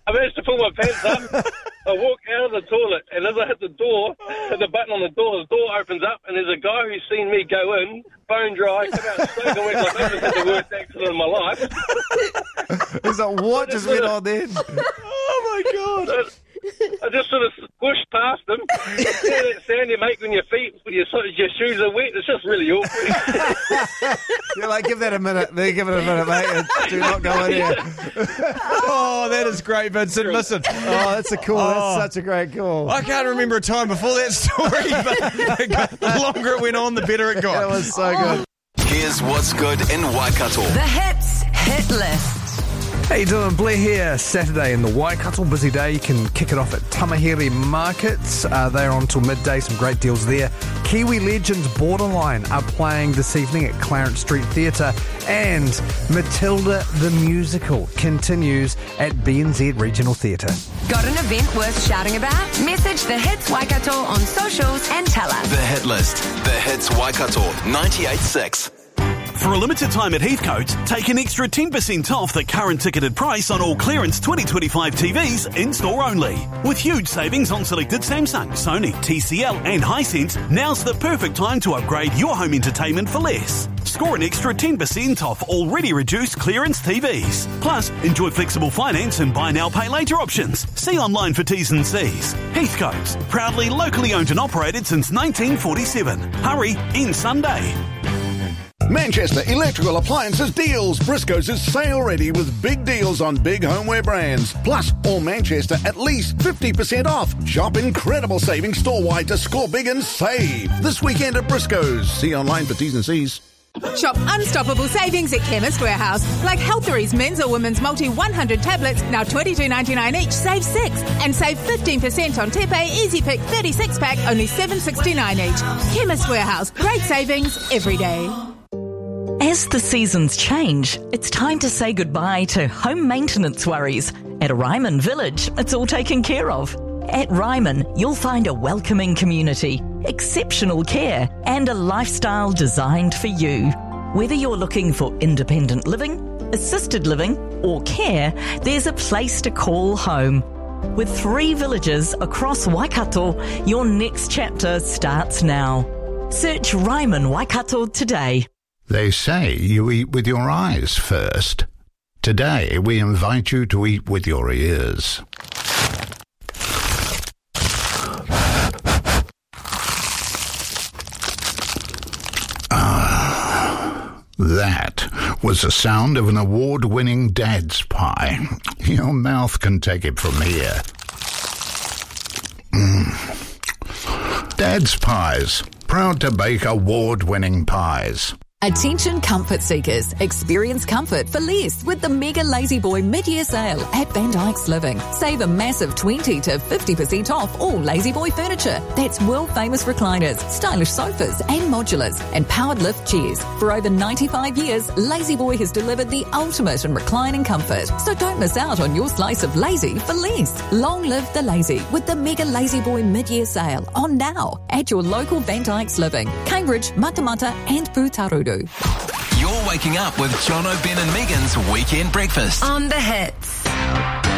I managed to pull my pants up. I walk out of the toilet, and as I hit the door, hit the button on the door opens up, and there's a guy who's seen me go in, bone dry, come out soaking wet, like I've just had the worst accident of my life. He's like, what just went on then? Oh, my God. I just sort of squished past him. You know that sound you make when your feet, when your shoes are wet? It's just really awkward. You're like, give that a minute. Then give it a minute, mate. Do not go in here. Oh, that is great, Vincent. Listen. Oh, that's a call. That's such a great call. I can't remember a time before that story, but the longer it went on, the better it got. That was so good. Here's what's good in Waikato. The Hits Hit List. How you doing? Blair here. Saturday in the Waikato. Busy day. You can kick it off at Tamahiri Markets. They're on till midday. Some great deals there. Kiwi legends Borderline are playing this evening at Clarence Street Theatre. And Matilda the Musical continues at BNZ Regional Theatre. Got an event worth shouting about? Message The Hits Waikato on socials and tell us. The Hit List. The Hits Waikato 98.6. For a limited time at Heathcote, take an extra 10% off the current ticketed price on all clearance 2025 TVs in-store only. With huge savings on selected Samsung, Sony, TCL and Hisense, now's the perfect time to upgrade your home entertainment for less. Score an extra 10% off already reduced clearance TVs. Plus, enjoy flexible finance and buy now, pay later options. See online for T's and C's. Heathcote, proudly locally owned and operated since 1947. Hurry, in Sunday. Manchester Electrical Appliances deals. Briscoe's is sale ready with big deals on big homeware brands. Plus, all Manchester at least 50% off. Shop incredible savings store-wide to score big and save. This weekend at Briscoe's. See online for T's and C's. Shop unstoppable savings at Chemist Warehouse. Like Healthery's men's or women's multi 100 tablets, now $22.99 each, save 6. And save 15% on Tepe Easy Pick 36 pack, only $7.69 each. Chemist Warehouse. Great savings every day. As the seasons change, it's time to say goodbye to home maintenance worries. At Ryman Village, it's all taken care of. At Ryman, you'll find a welcoming community, exceptional care, and a lifestyle designed for you. Whether you're looking for independent living, assisted living, or care, there's a place to call home. With 3 villages across Waikato, your next chapter starts now. Search Ryman Waikato today. They say you eat with your eyes first. Today, we invite you to eat with your ears. That was the sound of an award-winning Dad's Pie. Your mouth can take it from here. Dad's Pies, proud to bake award-winning pies. Attention comfort seekers. Experience comfort for less with the Mega Lazy Boy mid-year sale at Van Dyke's Living. Save a massive 20 to 50% off all Lazy Boy furniture. That's world-famous recliners, stylish sofas and modulars, and powered lift chairs. For over 95 years, Lazy Boy has delivered the ultimate in reclining comfort. So don't miss out on your slice of lazy for less. Long live the lazy with the Mega Lazy Boy mid-year sale on now at your local Van Dyke's Living, Cambridge, Matamata and Putarudu. You're waking up with Jono, Ben and Megan's Weekend Breakfast On the Hits.